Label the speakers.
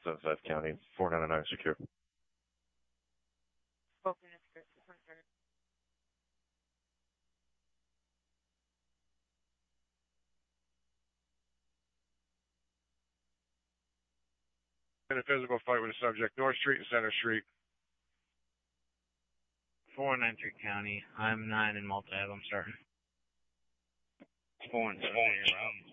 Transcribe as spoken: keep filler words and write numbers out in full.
Speaker 1: Sunset County, four ninety-nine secure. In a physical fight with a subject, North Street and Center Street.
Speaker 2: four ninety-three County. I'm nine in multi-tab. I'm starting.
Speaker 3: four and seven.